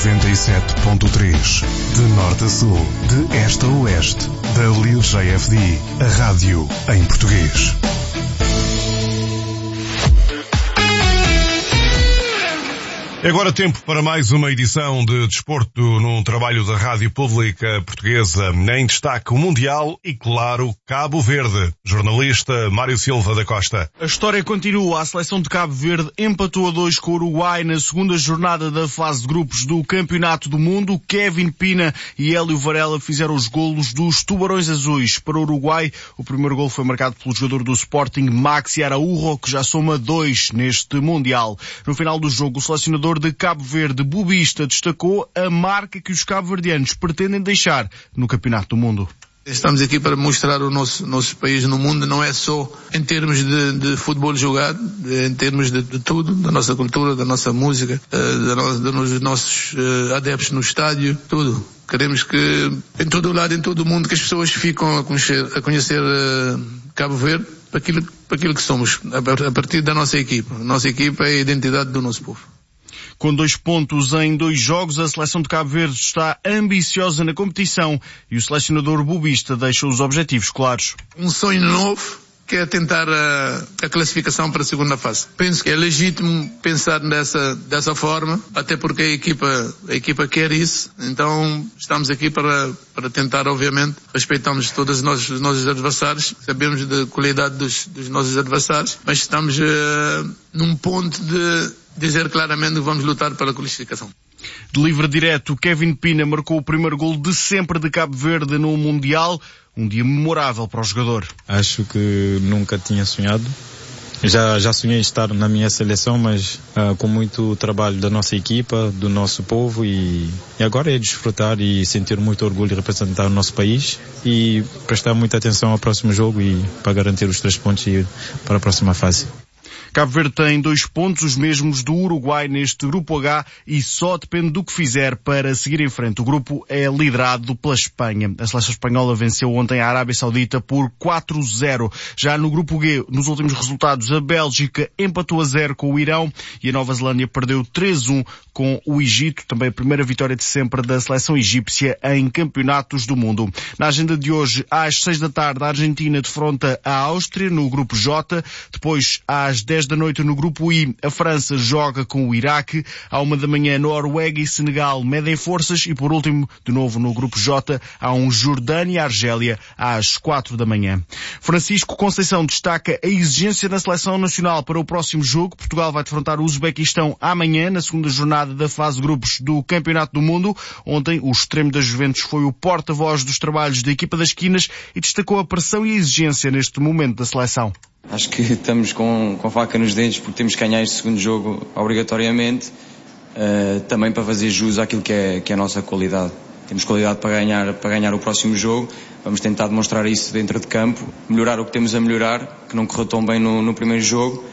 97.3. De norte a sul, de este a oeste, da Ligeia FDI, a rádio em português. Agora tempo para mais uma edição de Desporto num trabalho da Rádio Pública Portuguesa. Em destaque o Mundial e, claro, Cabo Verde. Jornalista Mário Silva da Costa. A história continua. A seleção de Cabo Verde empatou a 2 com o Uruguai na segunda jornada da fase de grupos do Campeonato do Mundo. Kevin Pina e Hélio Varela fizeram os golos dos Tubarões Azuis. Para o Uruguai, o primeiro golo foi marcado pelo jogador do Sporting, Maxi Araújo, que já soma 2 neste Mundial. No final do jogo, o selecionador de Cabo Verde, Bubista, destacou a marca que os cabo-verdianos pretendem deixar no Campeonato do Mundo. Estamos aqui para mostrar o nosso país no mundo, não é só em termos de futebol jogado, em termos de tudo, da nossa cultura, da nossa música, dos nossos adeptos no estádio, tudo. Queremos que em todo o lado, em todo o mundo, que as pessoas ficam a conhecer Cabo Verde para aquilo que somos, a partir da nossa equipa. A nossa equipa é a identidade do nosso povo. Com 2 pontos em 2 jogos, a seleção de Cabo Verde está ambiciosa na competição e o selecionador Bubista deixa os objetivos claros. Um sonho novo, que é tentar a classificação para a segunda fase. Penso que é legítimo pensar dessa forma, até porque a equipa quer isso. Então estamos aqui para tentar, obviamente, respeitamos todos os nossos adversários, sabemos da qualidade dos nossos adversários, mas estamos num ponto de dizer claramente que vamos lutar pela classificação. De livre direto, Kevin Pina marcou o primeiro golo de sempre de Cabo Verde no Mundial. Um dia memorável para o jogador. Acho que nunca tinha sonhado. Já sonhei estar na minha seleção, mas com muito trabalho da nossa equipa, do nosso povo e agora é desfrutar e sentir muito orgulho de representar o nosso país e prestar muita atenção ao próximo jogo e para garantir os 3 pontos e ir para a próxima fase. Cabo Verde tem 2 pontos, os mesmos do Uruguai neste Grupo H e só depende do que fizer para seguir em frente. O grupo é liderado pela Espanha. A seleção espanhola venceu ontem a Arábia Saudita por 4-0. Já no Grupo G, nos últimos resultados, a Bélgica empatou a 0 com o Irão e a Nova Zelândia perdeu 3-1 com o Egito. Também a primeira vitória de sempre da seleção egípcia em campeonatos do mundo. Na agenda de hoje, às 6 da tarde, a Argentina defronta a Áustria no Grupo J. Depois, às 10 da noite no Grupo I, a França joga com o Iraque. À 1 da manhã, Noruega e Senegal medem forças. E por último, de novo no Grupo J, há um Jordânia e Argélia às 4 da manhã. Francisco Conceição destaca a exigência da seleção nacional para o próximo jogo. Portugal vai defrontar o Uzbequistão amanhã, na segunda jornada da fase de grupos do Campeonato do Mundo. Ontem, o extremo da Juventus foi o porta-voz dos trabalhos da equipa das esquinas e destacou a pressão e a exigência neste momento da seleção. Acho que estamos com a faca nos dentes porque temos que ganhar este segundo jogo obrigatoriamente, também para fazer jus àquilo que é a nossa qualidade. Temos qualidade para ganhar o próximo jogo, vamos tentar demonstrar isso dentro de campo, melhorar o que temos a melhorar, que não correu tão bem no primeiro jogo,